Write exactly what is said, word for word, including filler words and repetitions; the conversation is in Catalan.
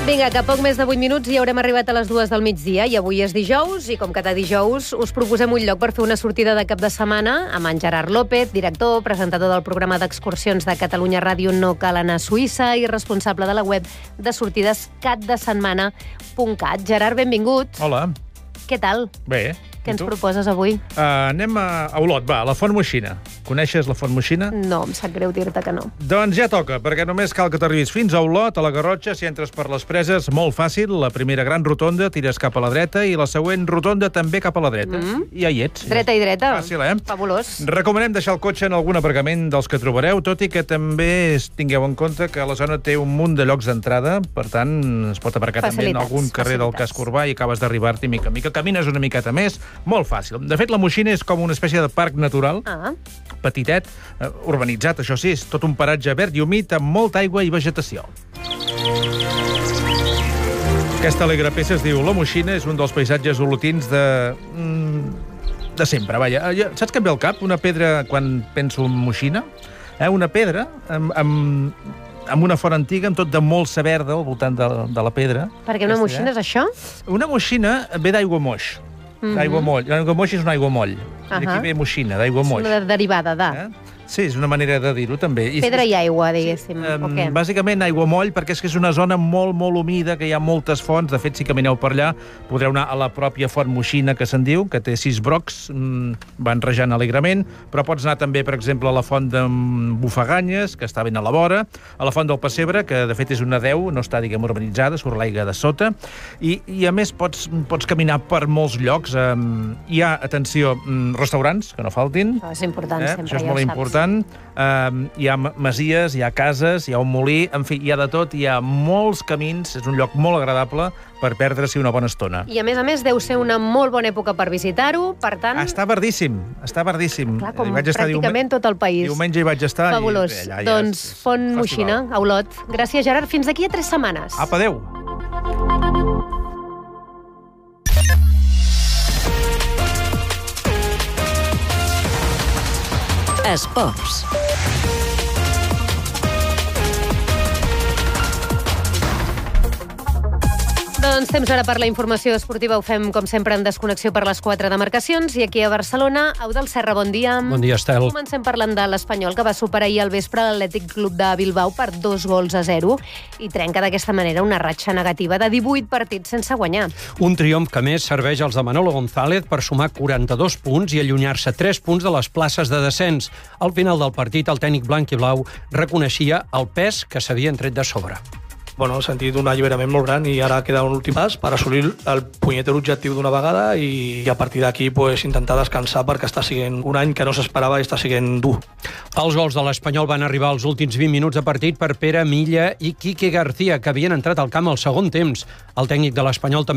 Vinga, que poc més de vuit minuts i haurem arribat a les dues del migdia i avui és dijous i com cada dijous us proposem un lloc per fer una sortida de cap de setmana amb en Gerard López, director, presentador del programa d'excursions de Catalunya Ràdio No Cal Anar a Suïssa i responsable de la web de sortides catdesetmana punt cat. Gerard, benvingut. Hola. Què tal? Bé. Què ens proposes avui? Uh, anem a, a Olot, va, a la Font Moixina. Coneixes la Font Moixina? No, em sap greu dir-te que no. Doncs ja toca, perquè només cal que t'arribis fins a Olot, a la Garrotxa, si entres per les Preses, molt fàcil, la primera gran rotonda, tires cap a la dreta, i la següent rotonda també cap a la dreta. Mm. I ja hi ets. Dreta i dreta. Fàcil, eh? Fabulós. Recomanem deixar el cotxe en algun aparcament dels que trobareu, tot i que també tingueu en compte que la zona té un munt de llocs d'entrada, per tant, es pot aparcar Facilitats, també en algun carrer facilitats. del casc urbà i acabes d'arribar-t'hi mica en mica. Camines una miqueta més, molt fàcil. De fet, la Moixina és com una espècie de parc natural, Ah. petitet, eh, urbanitzat, això sí, és tot un paratge verd i humit amb molta aigua i vegetació. Aquesta alegre peça es diu La Moixina, és un dels paisatges olotins de... mm, de sempre, vaja. Saps què em ve al cap? Una pedra, quan penso en Moixina? Eh? Una pedra amb, amb, amb una font antiga, amb tot de molsa verda al voltant de, de la pedra. Perquè una Aquesta, moixina eh? és això? Una moixina ve d'aigua moix. Mhm. D'aigua moll. L'aigua moix és un aigua moll. Ahà. D'aquí ve moixina, d'aigua moix. Una derivada de... Eh? Sí, és una manera de dir-ho, també. I Pedra és- i aigua, diguéssim. Um, O què? bàsicament aigua moll, perquè és que és una zona molt, molt humida, que hi ha moltes fonts. De fet, si camineu per allà, podreu anar a la pròpia font Moixina, que se'n diu, que té sis brocs, mm, van rejant alegrement, però pots anar també, per exemple, a la font de Bufaganyes, que està ben a la vora, a la font del Pessebre, que de fet és una deu, no està, diguem, urbanitzada, surt l'aigua de sota, i, i a més pots, pots caminar per molts llocs. Um, hi ha, atenció, mm, restaurants, que no faltin. Això és important, Eh? sempre, Això és ja molt ho saps. important. Uh, hi ha masies, hi ha cases, hi ha un molí, en fi, hi ha de tot, hi ha molts camins, és un lloc molt agradable per perdre-s'hi una bona estona. I a més a més deu ser una molt bona època per visitar-ho, per tant... Està verdíssim, està verdíssim. Clar, com Hi vaig estar pràcticament diume- tot el país. Diumenge hi vaig estar. Fabulós. I, bé, allà ja Doncs és Font festival. Moixina, a Olot. Gràcies, Gerard. Fins d'aquí a tres setmanes. Apa, adéu. Esports. Doncs temps ara per la informació esportiva. Ho fem, com sempre, en desconnexió per les quatre demarcacions. I aquí a Barcelona, Eudald Serra, bon dia. Bon dia, Estel. Comencem parlant de l'Espanyol, que va superar ahir al vespre l'Atlètic Club de Bilbao per dos gols a zero i trenca d'aquesta manera una ratxa negativa de divuit partits sense guanyar. Un triomf que més serveix als de Manolo González per sumar quaranta-dos punts i allunyar-se tres punts de les places de descens. Al final del partit, el tècnic blanc i blau reconeixia el pes que s'havien tret de sobre. Bueno, he sentit un alliberament molt gran i ara queda un últim pas per assolir el punyeter objectiu d'una vegada i a partir d'aquí pues, intentar descansar perquè està sent un any que no s'esperava i està sent dur. Els gols de l'Espanyol van arribar als últims vint minuts de partit per Pere Milla i Quique García, que havien entrat al camp al segon temps. El tècnic de l'Espanyol també